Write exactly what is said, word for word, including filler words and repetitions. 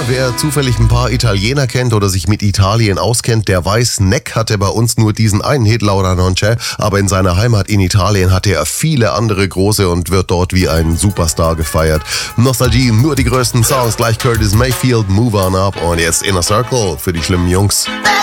wer zufällig ein paar Italiener kennt oder sich mit Italien auskennt, der weiß, Neck hatte bei uns nur diesen einen Hit, Laura Non C'è, aber in seiner Heimat in Italien hatte er viele andere große und wird dort wie ein Superstar gefeiert. Nostalgie, nur die größten Songs, gleich Curtis Mayfield, Move On Up und jetzt Inner Circle für die schlimmen Jungs.